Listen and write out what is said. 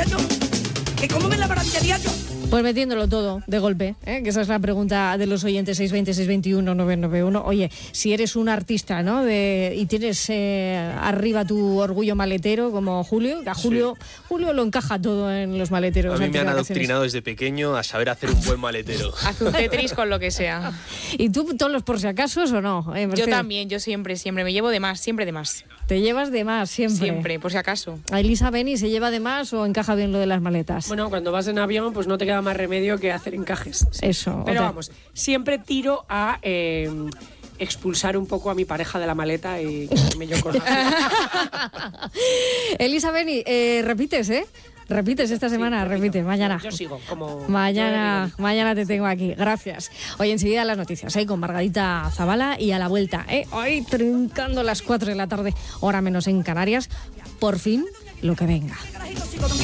balancearía yo? ¿Que cómo me la balancearía yo? Pues metiéndolo todo de golpe, que esa es la pregunta de los oyentes. 620-621-991. Oye, si eres un artista, ¿no? Y tienes arriba tu orgullo maletero como Julio, que a Julio lo encaja todo en los maleteros. A mí me han adoctrinado desde pequeño a saber hacer un buen maletero. Haz un Tetris con lo que sea. ¿Y tú todos los por si acasos o no? Yo también, yo siempre me llevo de más, siempre de más. ¿Te llevas de más siempre? Siempre, por si acaso. ¿A Elisa Beni se lleva de más o encaja bien lo de las maletas? Bueno, cuando vas en avión, pues no te queda más remedio que hacer encajes. Sí. Eso. Pero vamos, siempre tiro a expulsar un poco a mi pareja de la maleta y quedarme yo con la... Elisa Beni, repites, Repites esta semana, repites, mañana. Yo sigo, como... Mañana te tengo aquí, gracias. Hoy enseguida las noticias, con Margarita Zavala y a la vuelta, hoy trincando las 4 de la tarde, hora menos en Canarias, por fin lo que venga.